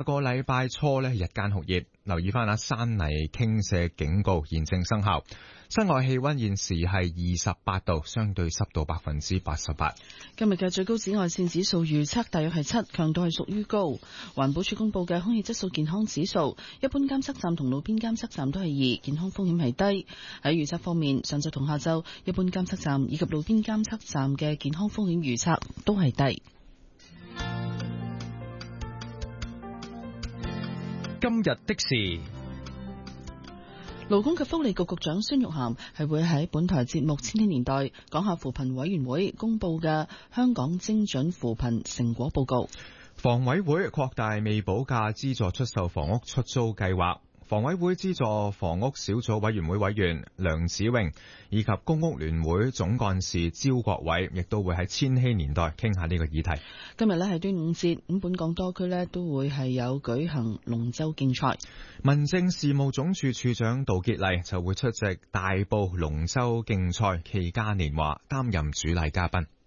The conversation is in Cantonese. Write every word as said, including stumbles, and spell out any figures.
個禮拜初咧日間酷熱，留意翻啊，山泥傾瀉警告現正生效。室外氣溫現時係二十八度，相對濕度百分之八十八。 今日嘅最高紫外線指數預測大約係七，強度係屬於高。環保署公布嘅空氣質素健康指數，一般監測站同路邊監測站都係二，健康風險係低。喺預測方面，上晝同下晝，一般監測站以及路邊監測站嘅健康風險預測都係低。 今日的事， 勞工及福利局局長孫玉菡係會喺本台節目《千禧年代》講下扶貧委員會公布嘅香港精準扶貧成果報告。 房委會擴大未補價資助出售房屋出租計劃。房委會資助房屋小組委員會委員梁子穎以及公屋聯會總幹事招國偉，亦都會喺千禧年代傾下呢個議題。 今日呢係端午節，咁本港多區呢都會係有舉行龍舟競賽。 民政事務總署署長杜潔麗就會出席大埔龍舟競賽暨嘉年華，擔任主禮嘉賓。